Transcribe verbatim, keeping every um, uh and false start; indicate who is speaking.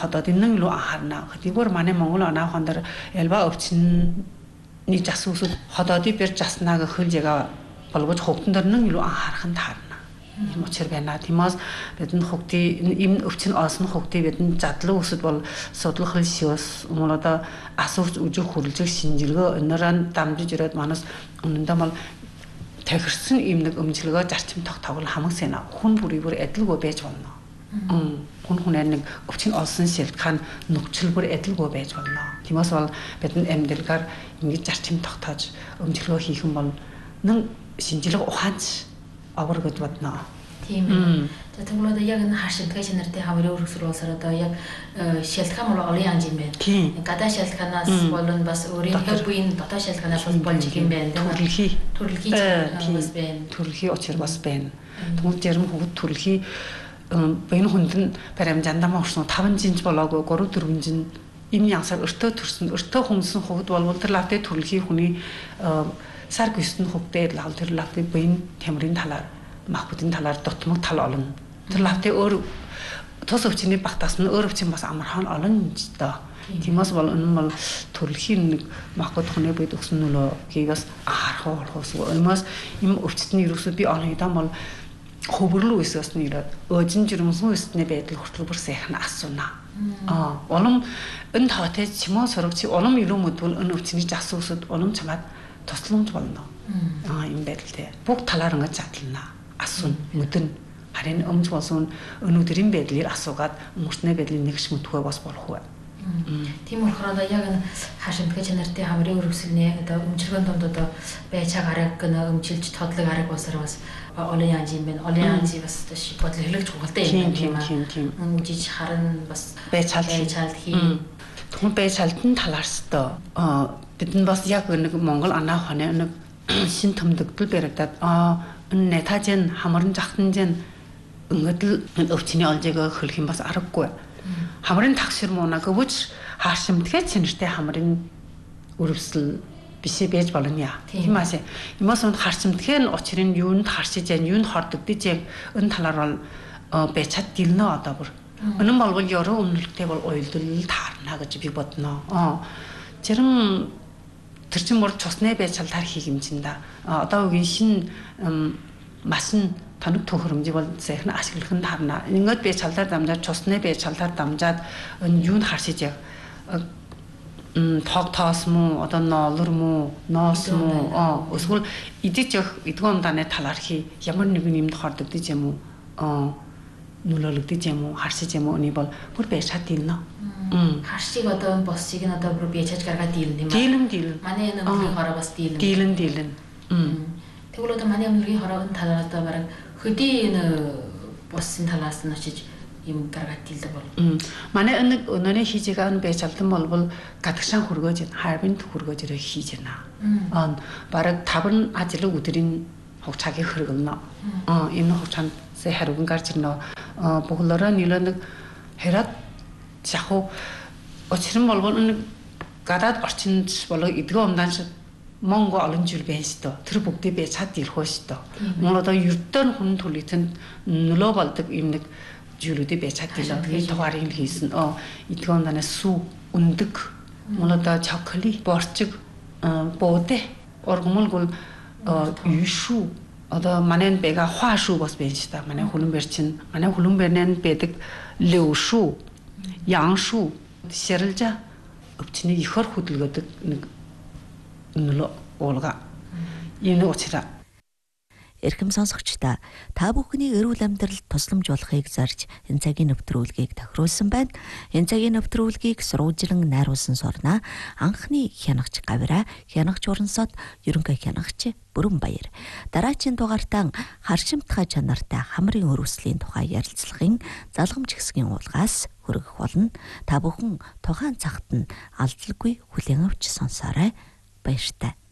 Speaker 1: хотод энэ илүү анхаарна. Хэдийгээр манай Монгол онаахын дээр ялба өвчний жас үсэд хотодыг бэр жаснаа гэх яга болгож хөгтөн дээр нэг илүү анхаарах нь таарна. Ийм учир байна. Тиймээс бидний хөгтий ийм өвчин олсон хөгтий бидний задлан үсэд бол судлах хэлшээс мөн одоо асууж үжих хүрлжих шинжилгээ өнөрөн дамжиж ирээд манаас үнэндээ бол тахирсан ийм нэг өмчлөгөө зарчим тогтоогол хамаг сэна хүн бүрийгээр адилгүй байж болно. Хүн хүнээр нэг өвчин олсон шилтгэн нөхцөл бүр адилгүй байж болно. Тиймээс бол бидний амьдралгаар ингэж зарчим тогтоож өмчлөгөө хийх юм бол нэг шинжилгээ ухаанч авар гэж бодно.
Speaker 2: Тийм ээ. Тэгвэл одоо яг энэ хашилтгай шинэртэй хаврын өргөсрүүлсээр одоо яг шилтгэн бол олон янз юм байна. Гадаа шилтгэнаас болон бас өөрийнхөө буйн дотоод шилтгэнаас болж их юм байна.
Speaker 1: Төрөлхий.
Speaker 2: Төрөлхий бас байна.
Speaker 1: Төрөлхий учир бас байна. Тэгвэл зарим хүүхд төрөлхий энэ хүнд нь баримжандаа орсон таван жинж болоогүй гурав дөрвөн жин энэ янсаар өртөө төрсөн өртөө хүнсэн хүүхд болвол тэр лавтэ төрөлхий хүний сар гүйсэн хөвдөө лав тэр лавтэ буйн тамирын талаар махбодын талаар дутмаг тал олно. Тэр лавтэ өөр тус өвчний багтаас нь өөр өвчин бас амархан олно ч доо. Тиймээс бол энэ бол төрөлхийн нэг махбод хүний буйд өгсөн нөлөө гээс анхаарах болохоос өнөөс юм өвчтний ерөөсөө би оны дам бол хөвөрлөө өсөөс нь ирээд өжин жирэмсэн өстний байдал хүртэл бүр сайхан асууна. Аа улам энэ таатай чимээ сурагч улам илүү мэдвэл энэ өвчний жас өсөд улам чамаад тусламж болно. Аа юм байдалтай. Бүх талаар ингэж задлана. Асуун, мэдэн. Харин өмч болсон өнөөдрийн байдлыг асуугаад өнгөрсний байдлыг нэгш мэдхүй бас болох уу.
Speaker 2: Тийм болохоор одоо яг энэ хашимтгай чанартай хаврын өргөсөлний одоо өмчргэн донд одоо байчаа гараг гэнэ өмчилж тодлог арга басар бас олон янз юм байна. Олон янз бас тийш бодлоо хэлж хугалтай юм байна.
Speaker 1: Тийм тийм.
Speaker 2: Өмжиж харна бас
Speaker 1: байчаал
Speaker 2: байчаал хий.
Speaker 1: Тэгвэл байчаалтын талаарс тоо бид нь бас яг нэг Монгол анаа хоноо нэг шин төмдөгдөл баригдаад аа энэ нэтажин хамрын захтанжин ингээд өвчний олжийг хөлөх юм бас аргагүй. Хамрын тагшир муна гэвч хаашимтгэ чинэртэй хамрын өрөвсөл бишээ байж болно яа. Тийм ааши. Юмас унд харчимтгэ нь учрын юунд харшиж яа, юунд хордогдож яа энэ талаар бол байчаад дилнэ одоо бүр. Өнөн болвол ёроо өмнөлттэй бол уйлдвал таарна гэж би бодно. Аа. Зарим тэр чин мөр цусны байцаалтаар хийх юм чинь да. Одоо үгийн шин машин тоног төхөөрөмжийг бол сайхан ашиглах нь таарна. Ингээд байцаалтаар дамжаад цусны байцаалтаар дамжаад юунд харшиж яг тог тоос муу одоо ноолор муу ноос муу эсвэл идэж явах эдгэн умдааны талаар хий ямар нэгэн юмд хордогдож юм уу нөлөөлөгдөж юм уу харшиж юм уу энэ бол бүр байшаад дилнэ.
Speaker 2: Харшиг одоо боссыг нь одоо бүр бийчаж гаргаад дийлнэ юм
Speaker 1: аа. Дийлэн дийлэн.
Speaker 2: Манай энэ өмнөгийн хороо бас дийлэн.
Speaker 1: Дийлэн дийлэн.
Speaker 2: Тэгвэл одоо манай өмнөгийн хороо энэ талаас одоо бараг хөдий энэ боссын талаас нь очиж юм гаргаад дийлдэг бол.
Speaker 1: Манай энэ өнөөний хийж байгаа нь байцаалтан болвол гадагшаан хөргөөж хайрын хөргөөж ирэх хийж байна. Аа бараг таван ажил өдрийн хугацааг хэрэглэнэ. Аа энэ хугацаанд сая хариуган гарч ирнэ. Бүглороо нилэнэг хэрэг жахуу очрон болвол нэг гадаад орчинд болоо эдгэн умдаан шиг Монгол олон жил байна шүү дээ. Тэр бүгдийг би цаад ирэх үү шүү дээ. Монгол одоо ердөө хүн төлөвлөлтөнд нөлөө болдог юм нэг зүйлүүдийг би цаад ирлээ. Тэгээд тугаарыг хийсэн. Оо эдгэн умдаанаас сүү өндөг. Монгол одоо чоколад, борчиг, бууде, оргомолгол юушу одоо манай бэга хуашуу бас байна шүү дээ. Манай хөлбөр чинь манай хөлбөрнэн байдаг левшу, яншу, шэрлжа өвчний ихэр хөдөлгөөдөг нэг нөлөө уулга. Энэ учраас
Speaker 3: эрхэм сонсогчдаа та бүхний эрүүл амьдралд тусламж болохыг зарж энэ цагийн нэвтрүүлгийг тохируулсан байна. Энэ цагийн нэвтрүүлгийг сурвалжлан найруулсан сорна анхны хянагч гавра, хянагч урансод ерөнхий хянагч Бүрэн Баяр. Дараагийн дугаартаа харшимтгай чанартай хамрын өрөвслийн тухай ярилцлагын залгамж хэсгийн уулгаас хүргэх болно. Та бүхэн тухайн цагт нь алдалгүй хүлээн авч сонсоорой. Баяртай.